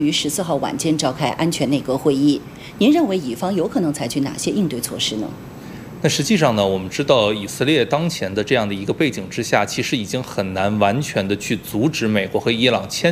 于14号晚间召开安全内阁会议。您认为以方有可能采取哪些应对措施呢？ 那实际上呢，我们知道以色列当前的这样的一个背景之下，其实已经很难完全的去阻止美国和伊朗签